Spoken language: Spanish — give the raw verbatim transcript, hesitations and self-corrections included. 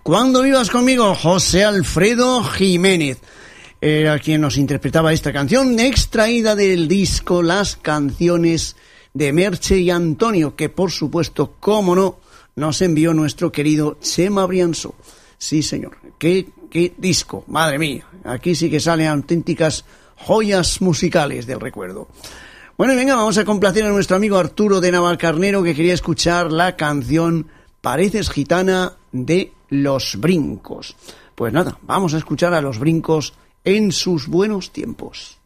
Cuando vivas conmigo, José Alfredo Jiménez era quien nos interpretaba esta canción, extraída del disco Las Canciones de Merche y Antonio, que por supuesto, cómo no, nos envió nuestro querido Chema Briançó. Sí, señor, qué, qué disco, madre mía, aquí sí que salen auténticas joyas musicales del recuerdo. Bueno, y venga, vamos a complacer a nuestro amigo Arturo de Navalcarnero, que quería escuchar la canción Pareces Gitana de Los Brincos. Pues nada, vamos a escuchar a Los Brincos en sus buenos tiempos.